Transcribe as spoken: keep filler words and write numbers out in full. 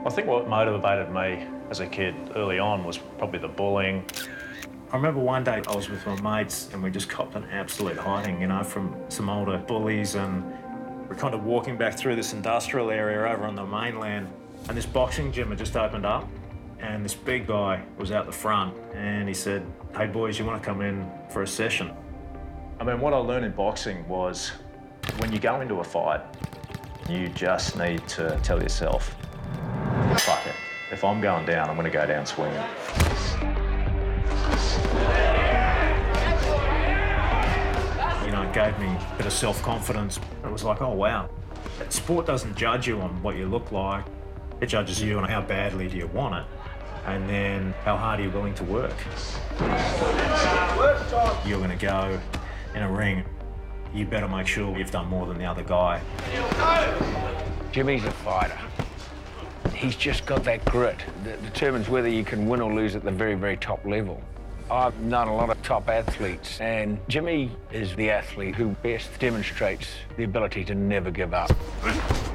I think what motivated me as a kid early on was probably the bullying. I remember one day I was with my mates and we just copped an absolute hiding, you know, from some older bullies, and we're kind of walking back through this industrial area over on the mainland, and this boxing gym had just opened up, and this big guy was out the front and he said, "Hey boys, you want to come in for a session?" I mean, what I learned in boxing was when you go into a fight, you just need to tell yourself, fuck it. If I'm going down, I'm going to go down swinging. You know, it gave me a bit of self-confidence. It was like, oh, wow. Sport doesn't judge you on what you look like. It judges you on how badly do you want it, and then how hard are you willing to work. You're going to go in a ring. You better make sure you've done more than the other guy. Jimmy's a fighter. He's just got that grit that determines whether you can win or lose at the very, very top level. I've known a lot of top athletes, and Jimmy is the athlete who best demonstrates the ability to never give up.